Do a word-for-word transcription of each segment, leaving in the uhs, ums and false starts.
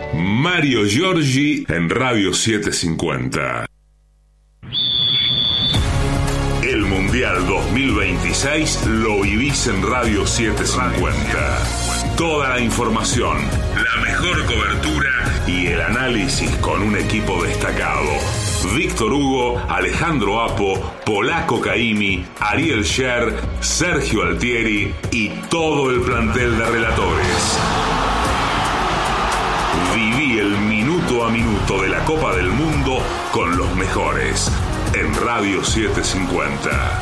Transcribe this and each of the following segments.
Mario Giorgi en Radio setecientos cincuenta. El Mundial dos mil veintiséis lo vivís en Radio setecientos cincuenta. Toda la información, la mejor cobertura y el análisis con un equipo destacado. Víctor Hugo, Alejandro Apo, Polaco Caimi, Ariel Scher, Sergio Altieri y todo el plantel de relatores. Viví el minuto a minuto de la Copa del Mundo con los mejores en Radio setecientos cincuenta.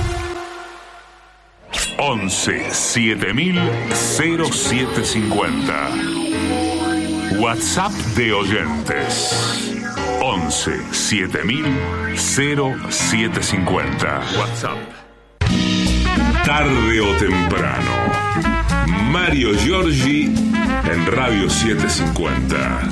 once siete mil cero siete cincuenta. WhatsApp de oyentes. once siete mil cero siete cincuenta. WhatsApp. Tarde o temprano. Mario Giorgi en Radio setecientos cincuenta.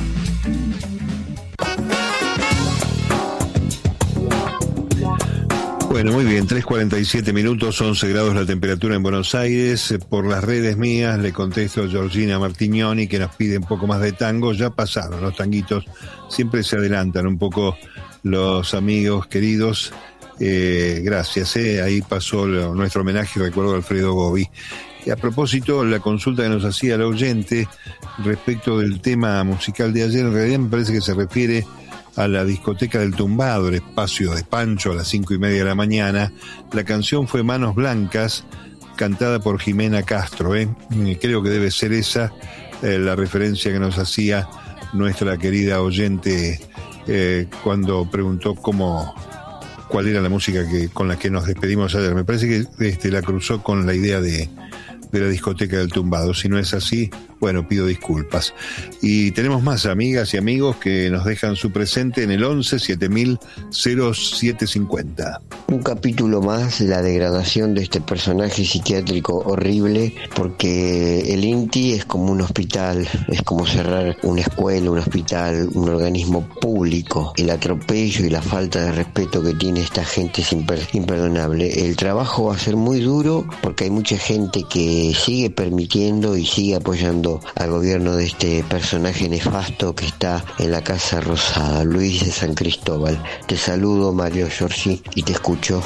Bueno, muy bien, tres cuarenta y siete minutos, once grados la temperatura en Buenos Aires. Por las redes mías le contesto a Georgina Martignoni, que nos pide un poco más de tango. Ya pasaron los tanguitos, siempre se adelantan un poco los amigos queridos. Eh, gracias, eh. Ahí pasó lo, nuestro homenaje, recuerdo a Alfredo Gobi. Y a propósito, la consulta que nos hacía la oyente respecto del tema musical de ayer, en realidad me parece que se refiere a la discoteca del Tumbado, el espacio de Pancho, a las cinco y media de la mañana. La canción fue Manos Blancas, cantada por Jimena Castro, ¿eh? Creo que debe ser esa eh, la referencia que nos hacía nuestra querida oyente eh, cuando preguntó cómo, cuál era la música que con la que nos despedimos ayer. Me parece que este, la cruzó con la idea de de la discoteca del Tumbado. Si no es así, bueno, pido disculpas. Y tenemos más amigas y amigos que nos dejan su presente en el once siete mil cero siete cincuenta. Un capítulo más, la degradación de este personaje psiquiátrico horrible, porque el INTI es como un hospital, es como cerrar una escuela, un hospital, un organismo público. El atropello y la falta de respeto que tiene esta gente es imper- imperdonable. El trabajo va a ser muy duro porque hay mucha gente que sigue permitiendo y sigue apoyando al gobierno de este personaje nefasto que está en la Casa Rosada, Luis de San Cristóbal. Te saludo, Mario Giorgi, y te escucho.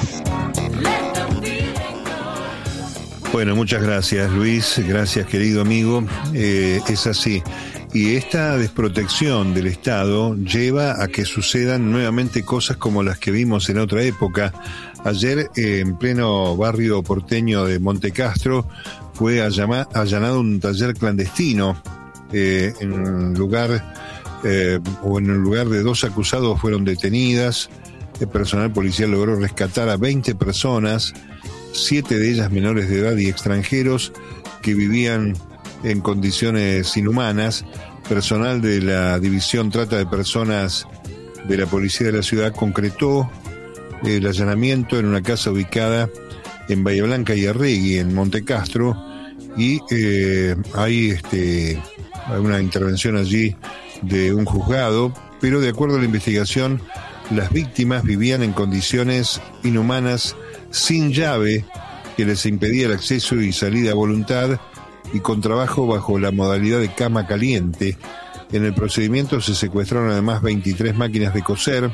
Bueno, muchas gracias, Luis. Gracias, querido amigo. Eh, es así. Y esta desprotección del Estado lleva a que sucedan nuevamente cosas como las que vimos en otra época. Ayer, eh, en pleno barrio porteño de Montecastro, fue allama, allanado un taller clandestino. Eh, en un lugar, eh, o en un lugar de dos acusados fueron detenidas. El personal policial logró rescatar a veinte personas, siete de ellas menores de edad y extranjeros que vivían en condiciones inhumanas. Personal de la División Trata de Personas de la Policía de la Ciudad concretó el allanamiento en una casa ubicada en Bahía Blanca y Arregui, en Montecastro, y eh, hay este, una intervención allí de un juzgado, pero de acuerdo a la investigación, las víctimas vivían en condiciones inhumanas, sin llave que les impedía el acceso y salida a voluntad, y con trabajo bajo la modalidad de cama caliente. En el procedimiento se secuestraron además veintitrés máquinas de coser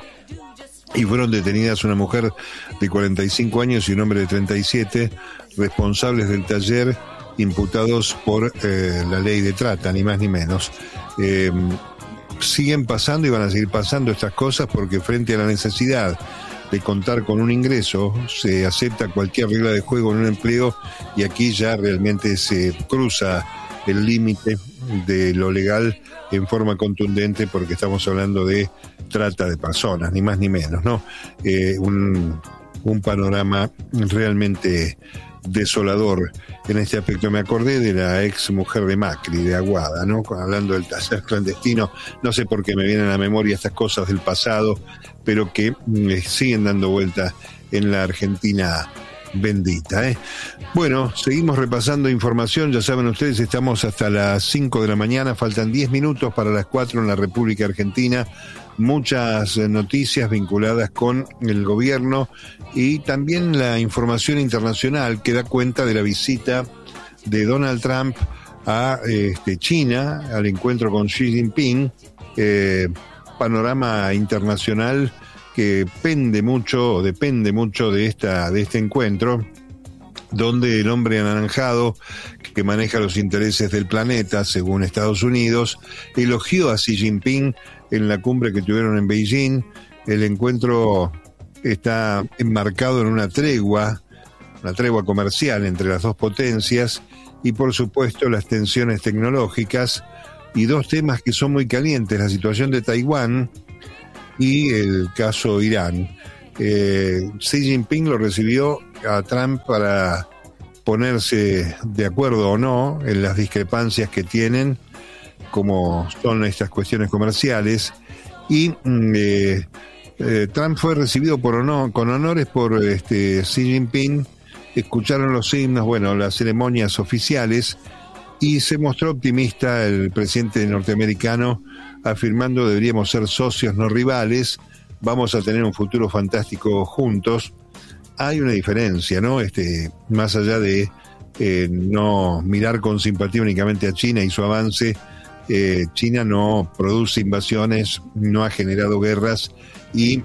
y fueron detenidas una mujer de cuarenta y cinco años y un hombre de treinta y siete, responsables del taller, imputados por eh, la ley de trata, ni más ni menos. Eh, siguen pasando y van a seguir pasando estas cosas porque frente a la necesidad de contar con un ingreso, se acepta cualquier regla de juego en un empleo, y aquí ya realmente se cruza el límite de lo legal en forma contundente, porque estamos hablando de trata de personas, ni más ni menos, ¿no? Eh, un, un panorama realmente desolador en este aspecto. Me acordé de la ex mujer de Macri, de Aguada, ¿no? Hablando del taller clandestino, no sé por qué me vienen a la memoria estas cosas del pasado, pero que eh, siguen dando vuelta en la Argentina bendita, ¿eh? Bueno, seguimos repasando información. Ya saben ustedes, estamos hasta las cinco de la mañana, faltan diez minutos para las cuatro en la República Argentina. Muchas noticias vinculadas con el gobierno y también la información internacional que da cuenta de la visita de Donald Trump a este, China, al encuentro con Xi Jinping, eh, panorama internacional que pende mucho, o depende mucho de esta, de este encuentro, donde el hombre anaranjado que maneja los intereses del planeta, según Estados Unidos, elogió a Xi Jinping en la cumbre que tuvieron en Beijing. El encuentro está enmarcado en una tregua, una tregua comercial entre las dos potencias y, por supuesto, las tensiones tecnológicas y dos temas que son muy calientes, la situación de Taiwán y el caso Irán. Eh, Xi Jinping lo recibió a Trump para ponerse de acuerdo o no en las discrepancias que tienen, como son estas cuestiones comerciales, y eh, eh, Trump fue recibido por honor, con honores por este, Xi Jinping. Escucharon los himnos, bueno, las ceremonias oficiales, y se mostró optimista el presidente norteamericano, afirmando deberíamos ser socios, no rivales, vamos a tener un futuro fantástico juntos. Hay una diferencia, ¿no? Este, más allá de eh, no mirar con simpatía únicamente a China y su avance, eh, China no produce invasiones, no ha generado guerras y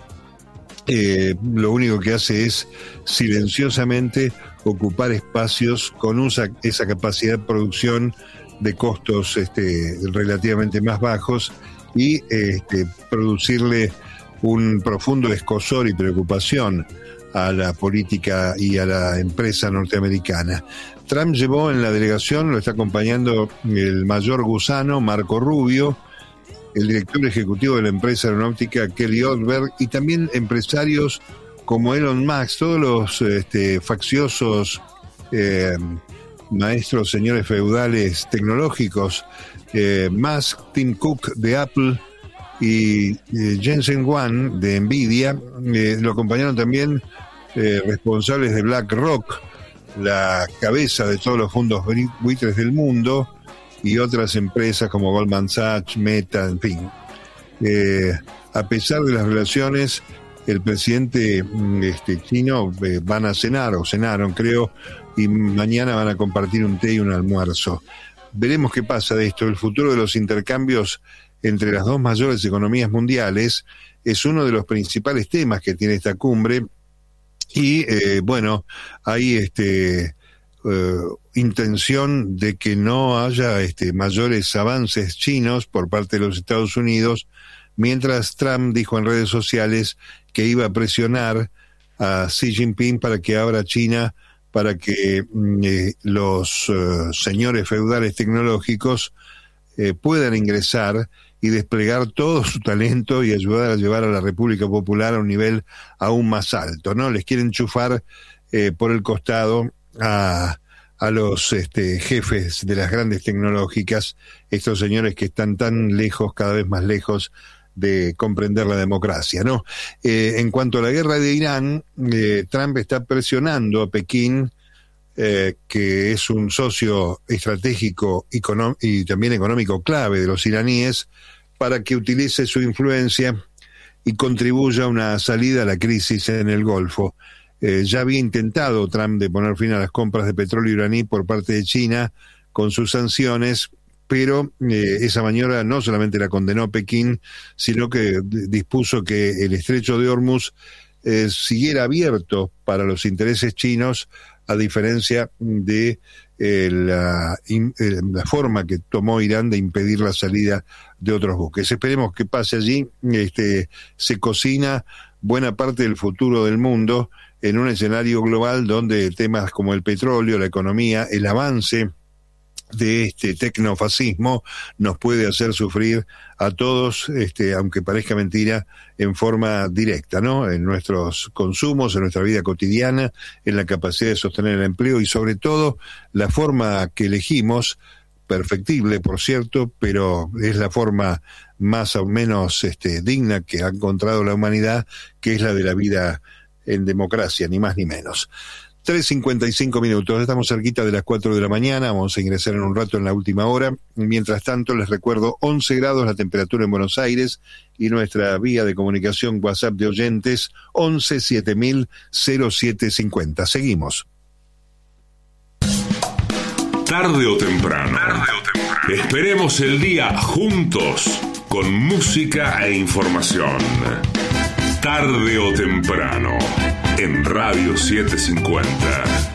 eh, lo único que hace es silenciosamente ocupar espacios con usa, esa capacidad de producción de costos este, relativamente más bajos y este, producirle un profundo escozor y preocupación a la política y a la empresa norteamericana. Trump llevó en la delegación, lo está acompañando el mayor gusano, Marco Rubio, el director ejecutivo de la empresa aeronáutica Kelly Ortberg, y también empresarios como Elon Musk, todos los este, facciosos eh, maestros, señores feudales tecnológicos, eh, Musk, Tim Cook de Apple y eh, Jensen Huang de Nvidia. Eh, lo acompañaron también eh, responsables de BlackRock, la cabeza de todos los fondos buitres del mundo, y otras empresas como Goldman Sachs, Meta, en fin. Eh, a pesar de las relaciones, el presidente este, chino eh, van a cenar, o cenaron creo, y mañana van a compartir un té y un almuerzo. Veremos qué pasa de esto. El futuro de los intercambios entre las dos mayores economías mundiales es uno de los principales temas que tiene esta cumbre, y eh, bueno, hay este eh, intención de que no haya este mayores avances chinos por parte de los Estados Unidos, mientras Trump dijo en redes sociales que iba a presionar a Xi Jinping para que abra China, para que eh, los eh, señores feudales tecnológicos eh, puedan ingresar y desplegar todo su talento y ayudar a llevar a la República Popular a un nivel aún más alto, ¿no? Les quieren enchufar eh, por el costado a, a los este, jefes de las grandes tecnológicas, estos señores que están tan lejos, cada vez más lejos, de comprender la democracia, ¿no? Eh, en cuanto a la guerra de Irán, eh, Trump está presionando a Pekín, eh, que es un socio estratégico econo- y también económico clave de los iraníes, para que utilice su influencia y contribuya a una salida a la crisis en el Golfo. Eh, ya había intentado Trump de poner fin a las compras de petróleo iraní por parte de China con sus sanciones, pero eh, esa maniobra no solamente la condenó Pekín, sino que dispuso que el estrecho de Hormuz eh, siguiera abierto para los intereses chinos, a diferencia de eh, la, in, eh, la forma que tomó Irán de impedir la salida de otros buques. Esperemos que pase allí. Este, se cocina buena parte del futuro del mundo en un escenario global donde temas como el petróleo, la economía, el avance de este tecnofascismo nos puede hacer sufrir a todos, este, aunque parezca mentira, en forma directa, ¿no? En nuestros consumos, en nuestra vida cotidiana, en la capacidad de sostener el empleo y sobre todo la forma que elegimos, perfectible por cierto, pero es la forma más o menos este, digna que ha encontrado la humanidad, que es la de la vida en democracia, ni más ni menos. tres cincuenta y cinco minutos, estamos cerquita de las cuatro de la mañana, vamos a ingresar en un rato en la última hora. Mientras tanto, les recuerdo once grados la temperatura en Buenos Aires y nuestra vía de comunicación WhatsApp de oyentes once siete mil cero siete cincuenta. Seguimos. Tarde o temprano. Tarde o temprano. Esperemos el día juntos con música e información. Tarde o temprano en Radio setecientos cincuenta.